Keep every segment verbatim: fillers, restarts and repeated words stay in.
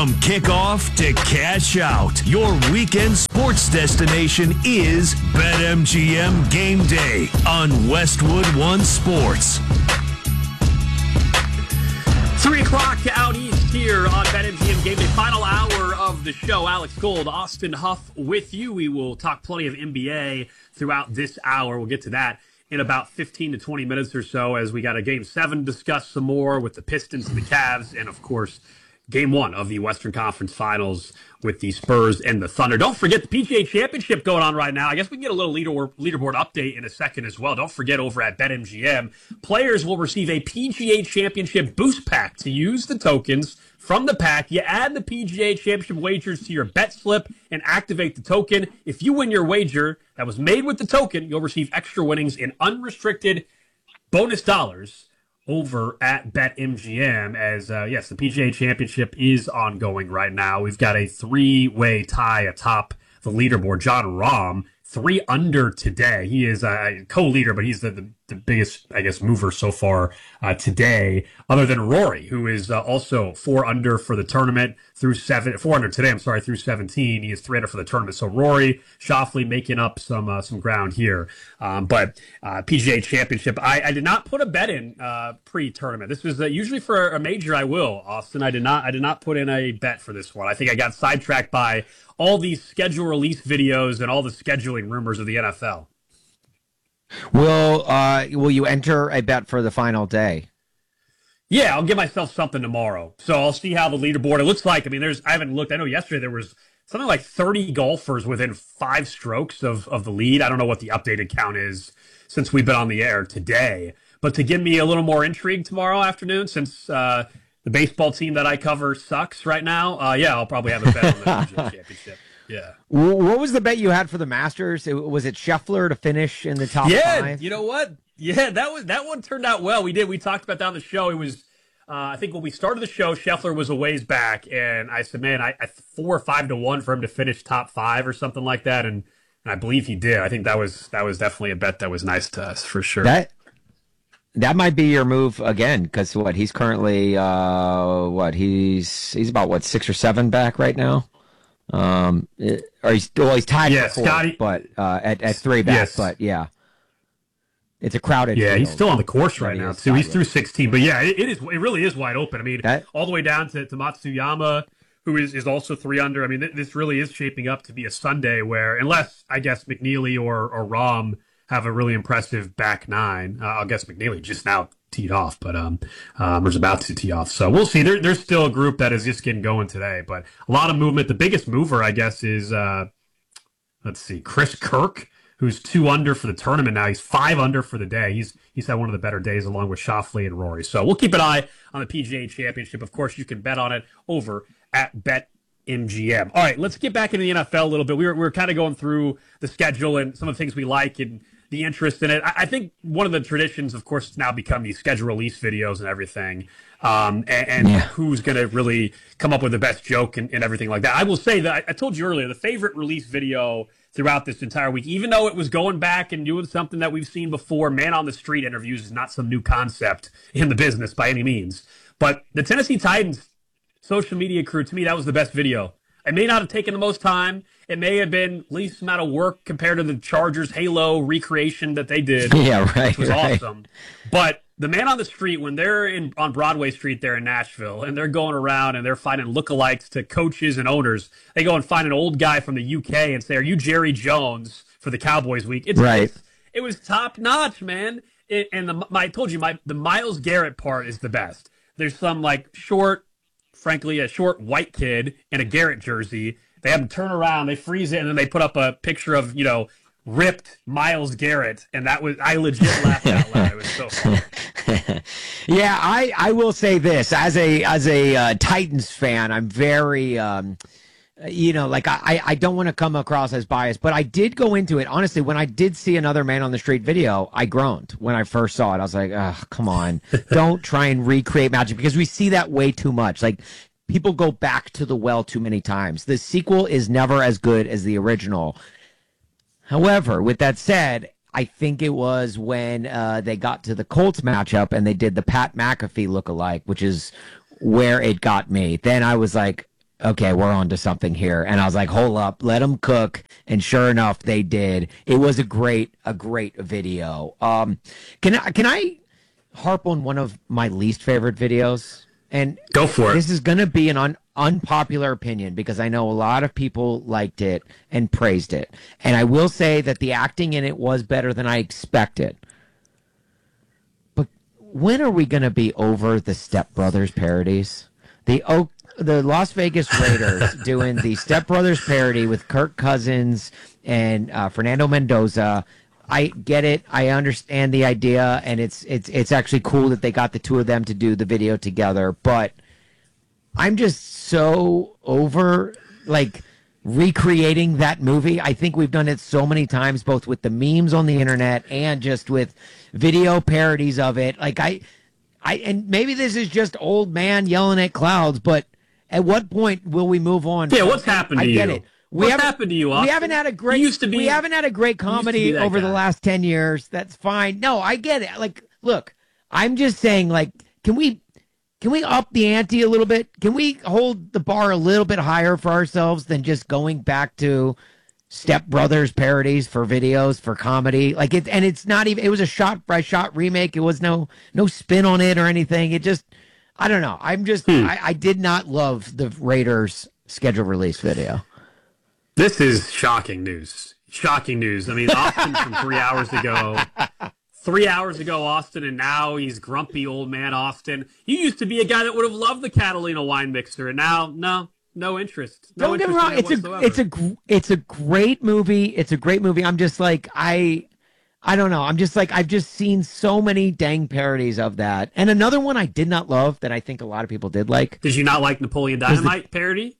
From kickoff to cash out, your weekend sports destination is BetMGM Game Day on Westwood One Sports. Three o'clock out east here on BetMGM Game Day. Final hour of the show. Alex Gold, Austin Huff with you. We will talk plenty of N B A throughout this hour. We'll get to that in about fifteen to twenty minutes or so as we got a Game seven to discuss some more with the Pistons and the Cavs and, of course, Game one of the Western Conference Finals with the Spurs and the Thunder. Don't forget the P G A Championship going on right now. I guess we can get a little leader leaderboard update in a second as well. Don't forget over at BetMGM, players will receive a P G A Championship boost pack to use the tokens from the pack. You add the P G A Championship wagers to your bet slip and activate the token. If you win your wager that was made with the token, you'll receive extra winnings in unrestricted bonus dollars over at BetMGM as, uh, yes, the P G A Championship is ongoing right now. We've got a three-way tie atop the leaderboard. Jon Rahm, three under today. He is a co-leader, but he's the, the, the biggest, I guess, mover so far uh, today, other than Rory, who is uh, also four under for the tournament through seven, four under today, I'm sorry, through seventeen. He is three under for the tournament. So Rory, Schauffele making up some uh, some ground here. Um, but uh, P G A Championship, I, I did not put a bet in uh, pre-tournament. This was uh, usually for a major I will, Austin. I did not I did not put in a bet for this one. I think I got sidetracked by all these schedule release videos and all the scheduling rumors of the N F L. Will uh, will you enter a bet for the final day? Yeah, I'll give myself something tomorrow. So I'll see how the leaderboard, it looks like. I mean, there's I haven't looked. I know yesterday there was something like thirty golfers within five strokes of, of the lead. I don't know what the updated count is since we've been on the air today. But to give me a little more intrigue tomorrow afternoon, since uh, the baseball team that I cover sucks right now, uh, yeah, I'll probably have a bet on the P G A Championship. Yeah. What was the bet you had for the Masters? Was it Scheffler to finish in the top yeah, five? You know what? Yeah, that was that one turned out well. We did. We talked about that on the show. It was, uh, I think when we started the show, Scheffler was a ways back, and I said, man, I, I four or five to one for him to finish top five or something like that, and, and I believe he did. I think that was that was definitely a bet that was nice to us for sure. That that might be your move again, because what he's currently uh, what he's he's about what six or seven back right now. Um, or he's well, he's tied yeah, for four, Scotty, but uh, at at three back. Yes. But yeah. It's a crowded Yeah, field. He's still on the course right he now, too. He's through sixteen. But, yeah, it, it is. It really is wide open. I mean, that, all the way down to, to Matsuyama, who is, is also three under. I mean, th- this really is shaping up to be a Sunday where, unless, I guess, McNeely or, or Rahm have a really impressive back nine, uh, I guess McNeely just now teed off, but um, um, was about to tee off. So we'll see. There, there's still a group that is just getting going today, but a lot of movement. The biggest mover, I guess, is, uh, let's see, Chris Kirk, who's two under for the tournament now. He's five under for the day. He's he's had one of the better days along with Schauffele and Rory. So we'll keep an eye on the P G A Championship. Of course, you can bet on it over at BetMGM. All right, let's get back into the N F L a little bit. We were, we were kind of going through the schedule and some of the things we like and the interest in it. I, I think one of the traditions, of course, has now become these schedule release videos and everything. Um, and, and yeah. who's going to really come up with the best joke and, and everything like that. I will say that I, I told you earlier, the favorite release video throughout this entire week, even though it was going back and doing something that we've seen before, man on the street interviews is not some new concept in the business by any means. But the Tennessee Titans social media crew, to me, that was the best video. It may not have taken the most time. It may have been least amount of work compared to the Chargers Halo recreation that they did. Yeah, right. Which was right. awesome. But the man on the street, when they're in on Broadway Street there in Nashville, and they're going around and they're finding lookalikes to coaches and owners, they go and find an old guy from the U K and say, "Are you Jerry Jones for the Cowboys week?" It's, right. It's, it was top notch, man. It, and the, my, I told you, my the Myles Garrett part is the best. There's some like short, frankly, a short white kid in a Garrett jersey. They have him turn around, they freeze it, and then they put up a picture of, you know, ripped Myles Garrett, and that was, I legit laughed out loud. It was so funny. Yeah, I, I will say this as a as a uh, Titans fan, I'm very um, you know, like I I don't want to come across as biased, but I did go into it honestly. When I did see another man on the street video, I groaned when I first saw it. I was like, oh, come on, don't try and recreate magic, because we see that way too much. Like, people go back to the well too many times. The sequel is never as good as the original. However, with that said, I think it was when uh, they got to the Colts matchup and they did the Pat McAfee lookalike, which is where it got me. Then I was like, okay, we're on to something here. And I was like, hold up, let them cook. And sure enough, they did. It was a great, a great video. Um, can I, can I harp on one of my least favorite videos? And go for it. This is going to be an un, unpopular opinion because I know a lot of people liked it and praised it. And I will say that the acting in it was better than I expected. But when are we going to be over the Step Brothers parodies? The Oak. The Las Vegas Raiders doing the Step Brothers parody with Kirk Cousins and uh, Fernando Mendoza. I get it. I understand the idea, and it's it's it's actually cool that they got the two of them to do the video together. But I'm just so over like recreating that movie. I think we've done it so many times, both with the memes on the internet and just with video parodies of it. Like I, I and maybe this is just old man yelling at clouds, but at what point will we move on? Yeah, what's happened to you? I get it. We what's happened to you, Austin? We haven't had a great. You used to be, we haven't had a great comedy over guy. the last ten years. That's fine. No, I get it. Like, look, I'm just saying. Like, can we, can we up the ante a little bit? Can we hold the bar a little bit higher for ourselves than just going back to Step Brothers parodies for videos for comedy? Like it, and it's not even. It was a shot by shot remake. It was no no spin on it or anything. It just. I don't know. I'm just, hmm. I, I did not love the Raiders schedule release video. This is shocking news. Shocking news. I mean, Austin from three hours ago, three hours ago, Austin, and now he's grumpy old man Austin. You used to be a guy that would have loved the Catalina wine mixer, and now, no, no interest. No don't interest get me wrong. in It's whatsoever. a, it's a, it's a great movie. It's a great movie. I'm just like, I, I don't know. I'm just like, I've just seen so many dang parodies of that. And another one I did not love that I think a lot of people did like. Did you not like Napoleon Dynamite the, parody?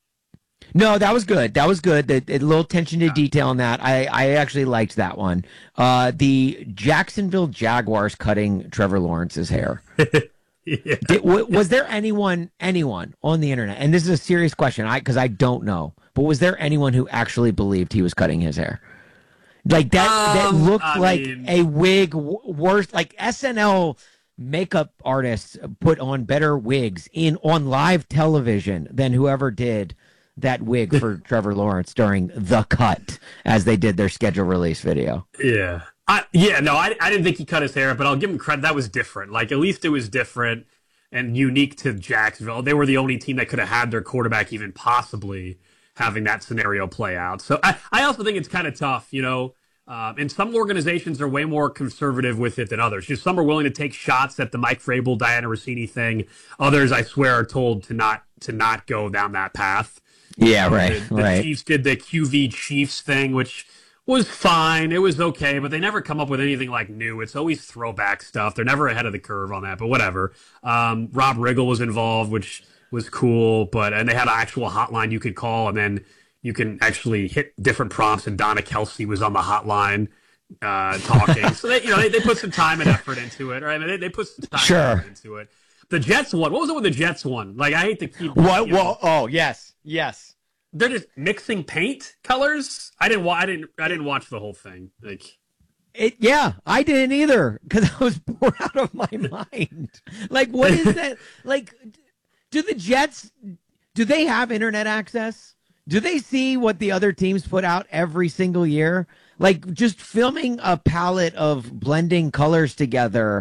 No, that was good. That was good. The, the little attention to yeah. detail in that. I, I actually liked that one. Uh, the Jacksonville Jaguars cutting Trevor Lawrence's hair. yeah. Did, w- was there anyone, anyone on the internet, and this is a serious question, I because I don't know, but was there anyone who actually believed he was cutting his hair? Like that, um, that looked I like mean, a wig w- worse. Like S N L makeup artists put on better wigs in on live television than whoever did that wig for Trevor Lawrence during The Cut, as they did their schedule release video. Yeah, I, yeah, no, I, I didn't think he cut his hair, but I'll give him credit. That was different. Like at least it was different and unique to Jacksonville. They were the only team that could have had their quarterback even possibly having that scenario play out. So I, I also think it's kind of tough, you know. Uh, and some organizations are way more conservative with it than others. Just some are willing to take shots at the Mike Vrabel, Diana Rossini thing. Others, I swear, are told to not to not go down that path. Yeah, right. The, the right. Chiefs did the Q V Chiefs thing, which was fine. It was okay, but they never come up with anything like new. It's always throwback stuff. They're never ahead of the curve on that, but whatever. Um, Rob Riggle was involved, which was cool, but and they had an actual hotline you could call, and then you can actually hit different prompts, and Donna Kelsey was on the hotline uh, talking. So they, you know, they, they put some time and effort into it, right? I mean, they, they put some time sure. and effort into it. The Jets one. What was it with the Jets one? Like, I hate to keep. What? Well, oh yes, yes. They're just mixing paint colors. I didn't. Wa- I didn't. I didn't watch the whole thing. Like, it. Yeah, I didn't either because I was bored out of my mind. Like, what is that? Like, do the Jets? Do they have internet access? Do they see what the other teams put out every single year? Like just filming a palette of blending colors together.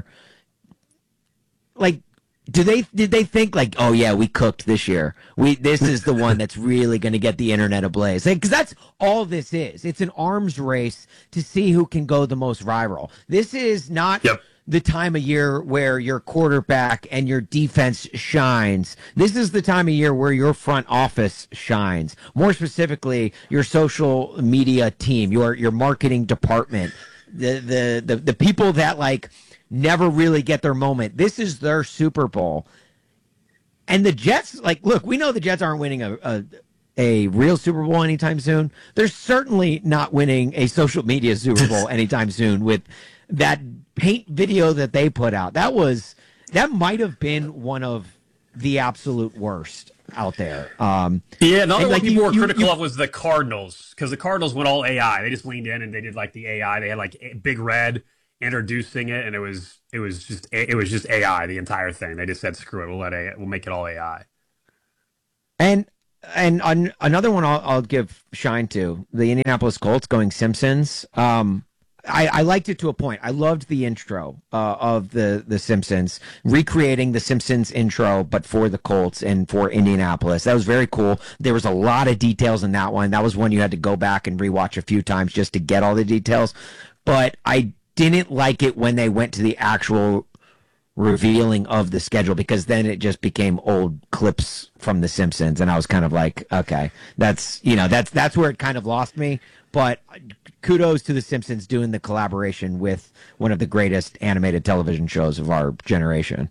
Like, do they did they think like, oh yeah, we cooked this year. We this is the one that's really going to get the internet ablaze. Because like, that's all this is. It's an arms race to see who can go the most viral. This is not. Yep. The time of year where your quarterback and your defense shines. This is the time of year where your front office shines. More specifically, your social media team, your your marketing department, the the the, the people that like never really get their moment. This is their Super Bowl. And the Jets, like, look, we know the Jets aren't winning a, a a real Super Bowl anytime soon. They're certainly not winning a social media Super Bowl anytime soon with that paint video that they put out. That was that might have been one of the absolute worst out there. Um, yeah, the other one like people you, were you, critical you, of was the Cardinals, because the Cardinals went all A I. They just leaned in and they did like the A I. They had like Big Red introducing it, and it was it was just it was just A I the entire thing. They just said screw it, we'll let A I, we'll make it all A I. And and on, another one I'll, I'll give shine to, the Indianapolis Colts going Simpsons. Um, I, I liked it to a point. I loved the intro uh, of the, the Simpsons, recreating the Simpsons intro, but for the Colts and for Indianapolis. That was very cool. There was a lot of details in that one. That was one you had to go back and rewatch a few times just to get all the details. But I didn't like it when they went to the actual revealing of the schedule, because then it just became old clips from the Simpsons, and I was kind of like, okay, that's, you know, that's that's where it kind of lost me. But kudos to the Simpsons doing the collaboration with one of the greatest animated television shows of our generation.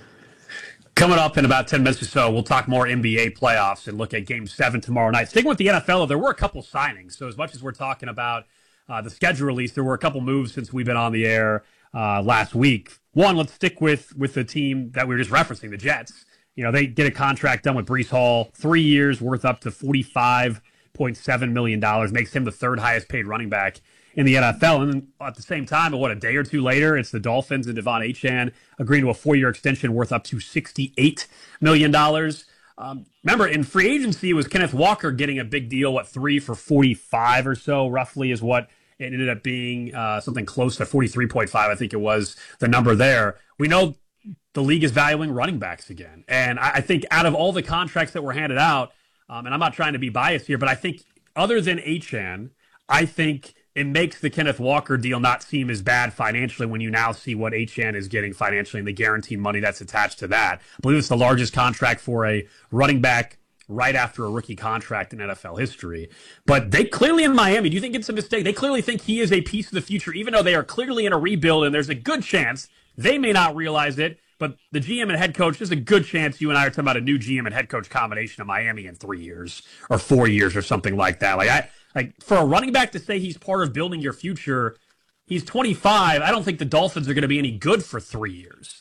Coming up in about ten minutes or so, we'll talk more N B A playoffs and look at Game seven tomorrow night. Sticking with the N F L, there were a couple signings. So as much as we're talking about uh, the schedule release, there were a couple moves since we've been on the air uh, last week. One, let's stick with with the team that we were just referencing, the Jets. You know, they get a contract done with Breece Hall, three years worth up to forty-five point seven million dollars, makes him the third highest paid running back in the N F L. And then at the same time, what, a day or two later, it's the Dolphins and Devon Achane agreeing to a four-year extension worth up to sixty-eight million dollars. Um, remember, in free agency, it was Kenneth Walker getting a big deal, what, three for forty-five or so, roughly, is what it ended up being, uh, something close to forty-three point five, I think it was the number there. We know the league is valuing running backs again. And I, I think out of all the contracts that were handed out, um, and I'm not trying to be biased here, but I think other than Achane, I think it makes the Kenneth Walker deal not seem as bad financially when you now see what Achane is getting financially and the guaranteed money that's attached to that. I believe it's the largest contract for a running back right after a rookie contract in N F L history. But they clearly, in Miami, do you think it's a mistake? They clearly think he is a piece of the future, even though they are clearly in a rebuild, and there's a good chance they may not realize it, but the G M and head coach, there's a good chance you and I are talking about a new G M and head coach combination of Miami in three years or four years or something like that. Like, I, like for a running back to say he's part of building your future, he's twenty-five. I don't think the Dolphins are going to be any good for three years.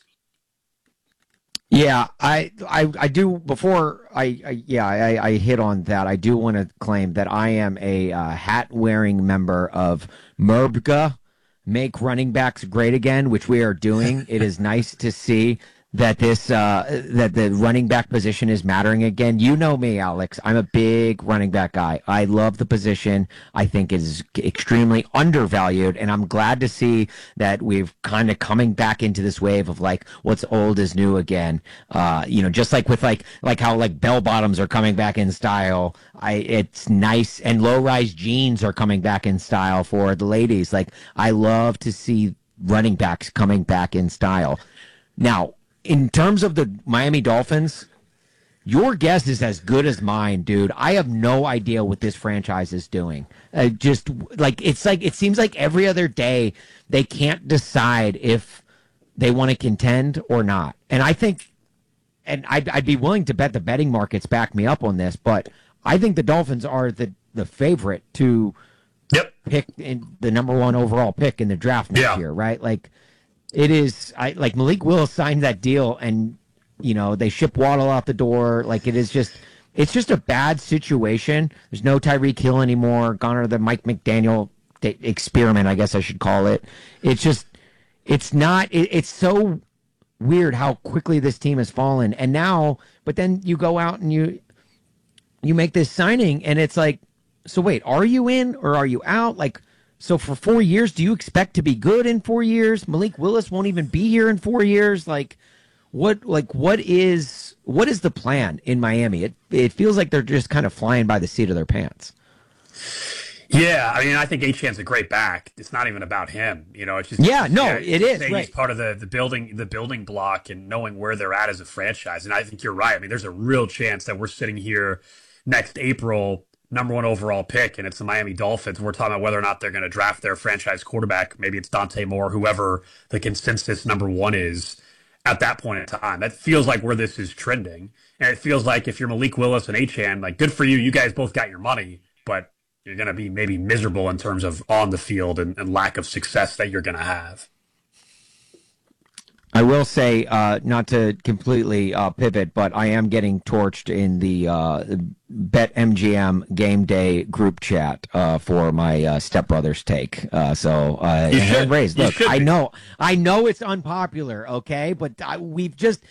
Yeah, I, I, I do. Before I, I yeah, I, I hit on that. I do want to claim that I am a uh, hat-wearing member of M R B G A, Make Running Backs Great Again, which we are doing. It is nice to see that this uh, that the running back position is mattering again. You know me, Alex. I'm a big running back guy. I love the position. I think it is extremely undervalued, and I'm glad to see that we've kind of coming back into this wave of like what's old is new again. Uh, you know, just like with like like how like bell bottoms are coming back in style. I it's nice, and low rise jeans are coming back in style for the ladies. Like, I love to see running backs coming back in style. Now, in terms of the Miami Dolphins, your guess is as good as mine, dude. I have no idea what this franchise is doing. Uh, just like it's like it seems like every other day they can't decide if they want to contend or not. And I think, and I'd, I'd be willing to bet the betting markets back me up on this, but I think the Dolphins are the the favorite to yep. pick in the number one overall pick in the draft next yeah. year, right? Like. It is, I like Malik Willis signed that deal, and you know they ship Waddle out the door. Like, it is just, it's just a bad situation. There's no Tyreek Hill anymore. Gone are the Mike McDaniel experiment, I guess I should call it. It's just, it's not. It, it's so weird how quickly this team has fallen. And now, but then you go out and you you make this signing, and it's like, so wait, are you in or are you out? Like. So for four years, do you expect to be good in four years? Malik Willis won't even be here in four years. Like, what? Like, what is what is the plan in Miami? It it feels like they're just kind of flying by the seat of their pants. Yeah, I mean, I think Achane's a great back. It's not even about him, you know. It's just yeah, no, yeah, it is. Right. Right. He's part of the the building the building block and knowing where they're at as a franchise. And I think you're right. I mean, there's a real chance that we're sitting here next April, number one overall pick, and it's the Miami Dolphins. We're talking about whether or not they're going to draft their franchise quarterback. Maybe it's Dante Moore, whoever the consensus number one is at that point in time. That feels like where this is trending. And it feels like if you're Malik Willis and Achane, like, good for you. You guys both got your money, but you're going to be maybe miserable in terms of on the field and, and lack of success that you're going to have. I will say, uh, not to completely uh, pivot, but I am getting torched in the uh, BetMGM game day group chat uh, for my uh, stepbrother's take. Uh, so, uh, hand raised. Look, I know, I know it's unpopular, okay, but I, we've just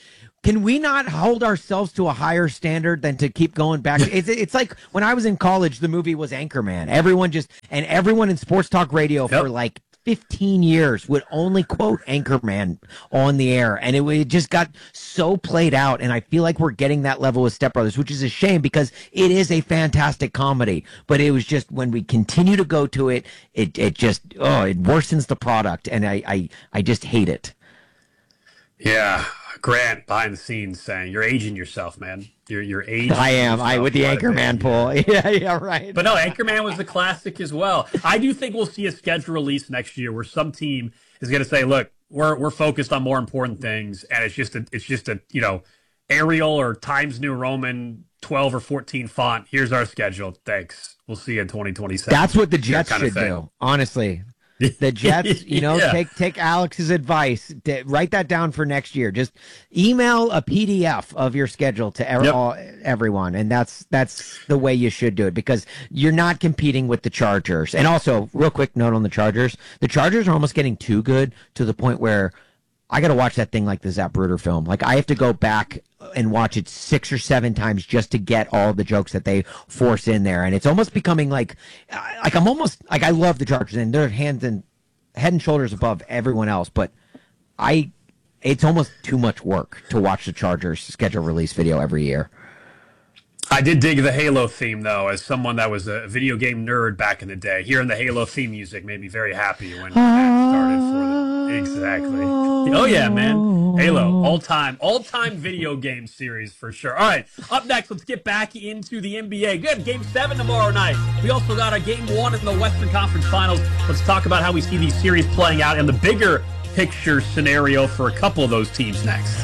Can we not hold ourselves to a higher standard than to keep going back? It's, it's like when I was in college, the movie was Anchorman. Everyone just, and everyone in sports talk radio yep. for like fifteen years would only quote Anchorman on the air. And it, it just got so played out. And I feel like we're getting that level with Step Brothers, which is a shame because it is a fantastic comedy. But it was just when we continue to go to it, it, it just, oh, it worsens the product. And I, I, I just hate it. Yeah. Grant behind the scenes saying you're aging yourself, man. You're you're aging. I am. I with the Anchorman pull. Yeah, yeah, right. But no, Anchorman was a classic as well. I do think we'll see a schedule release next year where some team is going to say, "Look, we're we're focused on more important things," and it's just a it's just a you know Arial or Times New Roman twelve or fourteen font. Here's our schedule. Thanks. We'll see you in twenty twenty-seven. That's what the Jets should do. Honestly. The Jets, you know, yeah. take take Alex's advice. D- write that down for next year. Just email a P D F of your schedule to er- yep. all, everyone, and that's that's the way you should do it because you're not competing with the Chargers. And also, real quick note on the Chargers: the Chargers are almost getting too good to the point where I got to watch that thing like the Zapruder film. Like I have to go back and watch it six or seven times just to get all the jokes that they force in there. And it's almost becoming like, like I'm almost like, I love the Chargers and they're hands and head and shoulders above everyone else. But I, it's almost too much work to watch the Chargers schedule release video every year. I did dig the Halo theme, though, as someone that was a video game nerd back in the day. Hearing the Halo theme music made me very happy when that started for the exactly. Oh yeah, man. Halo, all time, all time video game series for sure. All right, up next, let's get back into the N B A. Good, game seven tomorrow night. We also got a game one in the Western Conference Finals. Let's talk about how we see these series playing out and the bigger picture scenario for a couple of those teams next.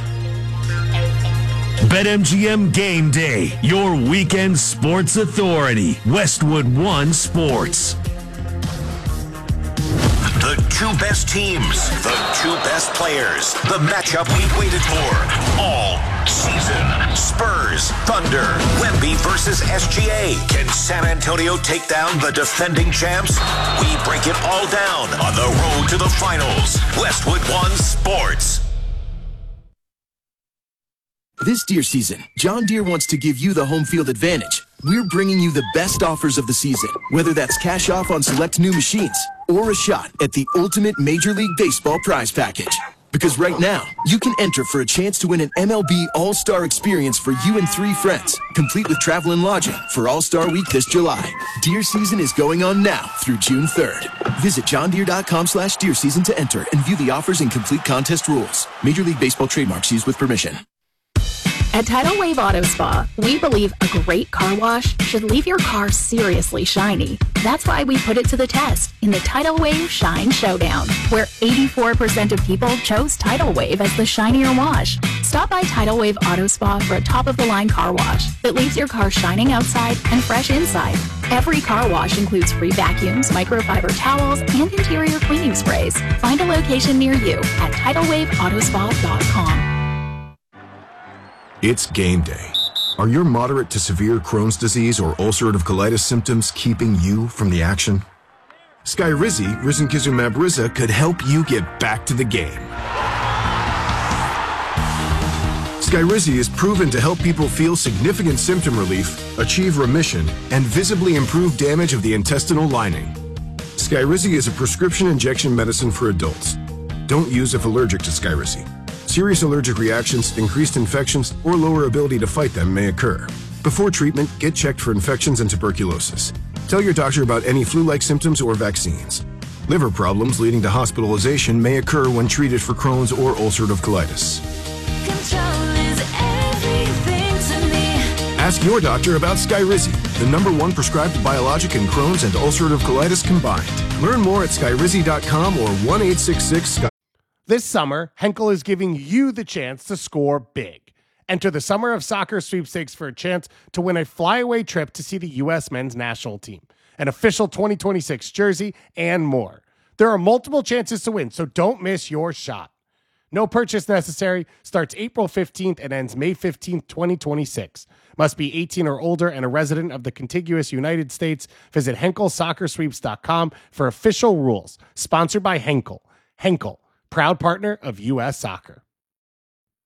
BetMGM Game Day, your weekend sports authority. Westwood One Sports. The two best teams, the two best players, the matchup we've waited for all season. Spurs, Thunder, Wemby versus S G A. Can San Antonio take down the defending champs? We break it all down on the road to the finals. Westwood One Sports. This Deere season, John Deere wants to give you the home field advantage. We're bringing you the best offers of the season, whether that's cash off on select new machines or a shot at the ultimate Major League Baseball prize package. Because right now, you can enter for a chance to win an M L B All-Star experience for you and three friends, complete with travel and lodging for All-Star Week this July. Deer season is going on now through June third. Visit johndeere.com slash deer season to enter and view the offers and complete contest rules. Major League Baseball trademarks used with permission. At Tidal Wave Auto Spa, we believe a great car wash should leave your car seriously shiny. That's why we put it to the test in the Tidal Wave Shine Showdown, where eighty-four percent of people chose Tidal Wave as the shinier wash. Stop by Tidal Wave Auto Spa for a top-of-the-line car wash that leaves your car shining outside and fresh inside. Every car wash includes free vacuums, microfiber towels, and interior cleaning sprays. Find a location near you at tidal wave auto spa dot com. It's game day. Are your moderate to severe Crohn's disease or ulcerative colitis symptoms keeping you from the action? Skyrizi, risankizumab Riza, could help you get back to the game. Skyrizi is proven to help people feel significant symptom relief, achieve remission, and visibly improve damage of the intestinal lining. Skyrizi is a prescription injection medicine for adults. Don't use if allergic to Skyrizi. Serious allergic reactions, increased infections, or lower ability to fight them may occur. Before treatment, get checked for infections and tuberculosis. Tell your doctor about any flu-like symptoms or vaccines. Liver problems leading to hospitalization may occur when treated for Crohn's or ulcerative colitis. Control is everything to me. Ask your doctor about Skyrizi, the number one prescribed biologic in Crohn's and ulcerative colitis combined. Learn more at skyrizi dot com or one eight six six Sky. This summer, Henkel is giving you the chance to score big. Enter the Summer of Soccer sweepstakes for a chance to win a flyaway trip to see the U S men's national team, an official twenty twenty-six jersey, and more. There are multiple chances to win, so don't miss your shot. No purchase necessary, starts April fifteenth and ends May fifteenth, twenty twenty-six. Must be eighteen or older and a resident of the contiguous United States. Visit henkel soccer sweeps dot com for official rules. Sponsored by Henkel. Henkel, proud partner of U S Soccer.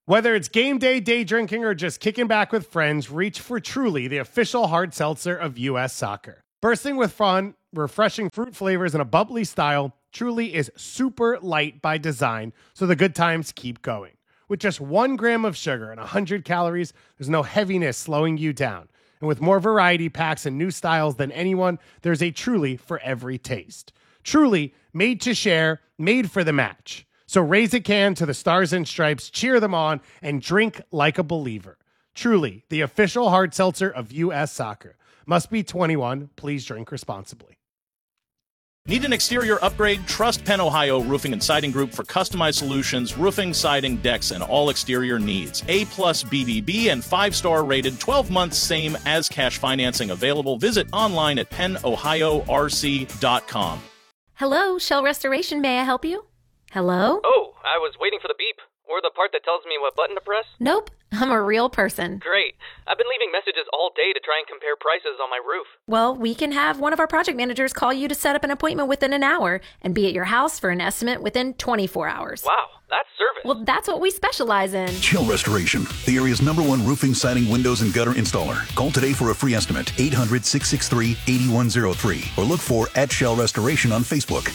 Whether it's game day, day drinking, or just kicking back with friends, reach for Truly, the official hard seltzer of U S Soccer. Bursting with fun, refreshing fruit flavors, and a bubbly style, Truly is super light by design, so the good times keep going. With just one gram of sugar and one hundred calories, there's no heaviness slowing you down. And with more variety packs and new styles than anyone, there's a Truly for every taste. Truly, made to share, made for the match. So raise a can to the Stars and Stripes, cheer them on, and drink like a believer. Truly, the official hard seltzer of U S Soccer. Must be twenty-one. Please drink responsibly. Need an exterior upgrade? Trust Penn Ohio Roofing and Siding Group for customized solutions, roofing, siding, decks, and all exterior needs. A plus B B B and five-star rated, twelve months same as cash financing available. Visit online at penn ohio r c dot com. Hello, Shell Restoration. May I help you? Hello? Oh, I was waiting for the beep. Or the part that tells me what button to press? Nope, I'm a real person. Great. I've been leaving messages all day to try and compare prices on my roof. Well, we can have one of our project managers call you to set up an appointment within an hour and be at your house for an estimate within twenty-four hours. Wow, that's service. Well, that's what we specialize in. Shell Restoration, the area's number one roofing, siding, windows, and gutter installer. Call today for a free estimate, eight hundred, six six three, eight one zero three, or look for at Shell Restoration on Facebook.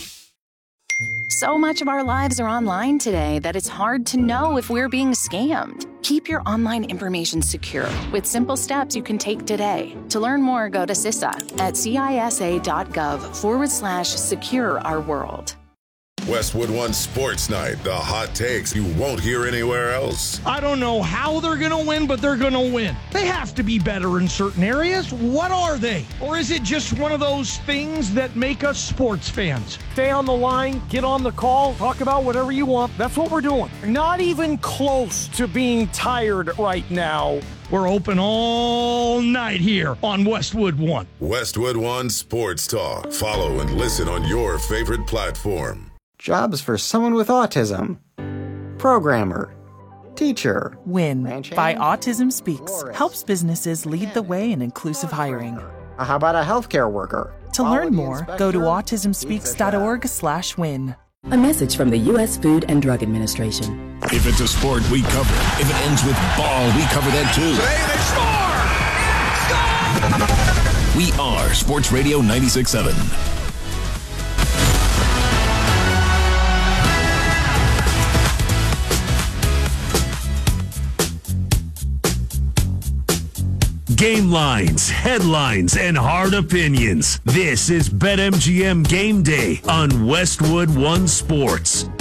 So much of our lives are online today that it's hard to know if we're being scammed. Keep your online information secure with simple steps you can take today. To learn more, go to C I S A at cisa.gov forward slash secure our world. Westwood One Sports Night, the hot takes you won't hear anywhere else. I don't know how they're going to win, but they're going to win. They have to be better in certain areas. What are they? Or is it just one of those things that make us sports fans? Stay on the line, get on the call, talk about whatever you want. That's what we're doing. Not even close to being tired right now. We're open all night here on Westwood One. Westwood One Sports Talk. Follow and listen on your favorite platform. Jobs for someone with autism. Programmer. Teacher. WIN by Autism Speaks helps businesses lead the way in inclusive hiring. How about a healthcare worker? To learn more, go to autism speaks dot org slash win. A message from the U S Food and Drug Administration. If it's a sport, we cover it. If it ends with ball, we cover that too. Today they score! We are Sports Radio ninety-six point seven. Game lines, headlines, and hard opinions. This is BetMGM Game Day on Westwood One Sports.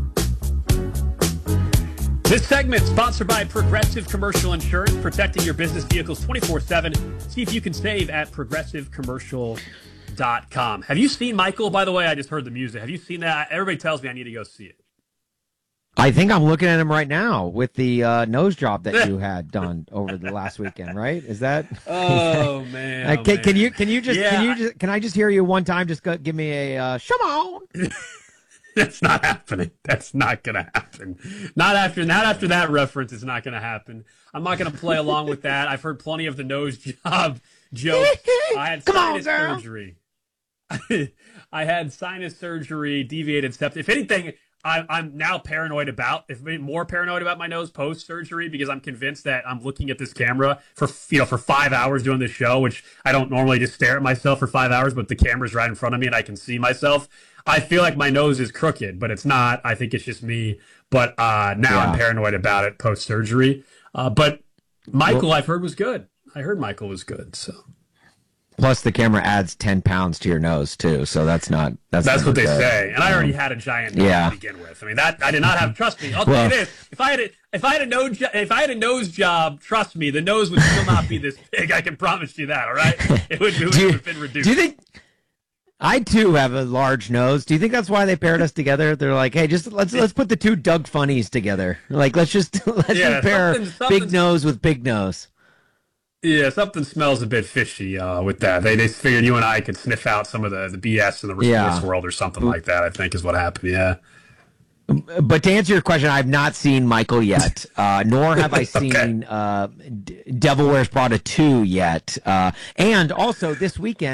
This segment sponsored by Progressive Commercial Insurance, protecting your business vehicles twenty-four seven. See if you can save at progressive commercial dot com. Have you seen Michael? By the way, I just heard the music. Have you seen that? Everybody tells me I need to go see it. I think I'm looking at him right now with the uh, nose job that you had done over the last weekend, right? Is that? Oh man! Uh, oh, can, man. can you can you just yeah, can you just can I just hear you one time? Just go, give me a uh, come on. That's not happening. That's not gonna happen. Not after not after that reference. It's not gonna happen. I'm not gonna play along with that. I've heard plenty of the nose job jokes. I had Come sinus on, girl. surgery. I had sinus surgery, deviated septum. If anything, I, I'm now paranoid about, if more paranoid about my nose post surgery, because I'm convinced that I'm looking at this camera for you know for five hours doing this show, which I don't normally just stare at myself for five hours, but the camera's right in front of me and I can see myself. I feel like my nose is crooked, but it's not. I think it's just me. But uh, now Yeah. I'm paranoid about it post surgery. Uh, but Michael, Well- I've heard was good. I heard Michael was good. So Plus, the camera adds ten pounds to your nose too, so that's not that's. that's never what they good. say. And I already Um, had a giant nose yeah. to begin with. I mean, that I did not have. Trust me. I'll Well- tell you this: if I had a, if I had a nose jo- if I had a nose job, trust me, the nose would still not be this big. I can promise you that. All right, it would, it would Do you- have been reduced. Do you think? I too have a large nose. Do you think that's why they paired us together? They're like, hey, just let's let's put the two Doug Funnies together. Like, let's just let's Yeah, just pair something- something- big nose with big nose. Yeah, something smells a bit fishy uh, with that. They they figured you and I could sniff out some of the, the B S in the sports Yeah. world or something like that, I think is what happened, yeah. But to answer your question, I've not seen Michael yet, uh, nor have I seen uh, D- Devil Wears Prada two yet. Uh, and also this weekend,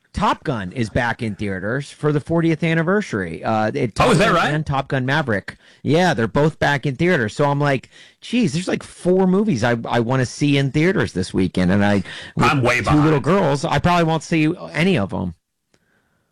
Top Gun is back in theaters for the fortieth anniversary. Uh, it, oh, is that Gun right? And Top Gun Maverick. Yeah, they're both back in theaters. So I'm like, geez, there's like four movies I, I want to see in theaters this weekend. And I, with I'm way two behind. little girls, I probably won't see any of them.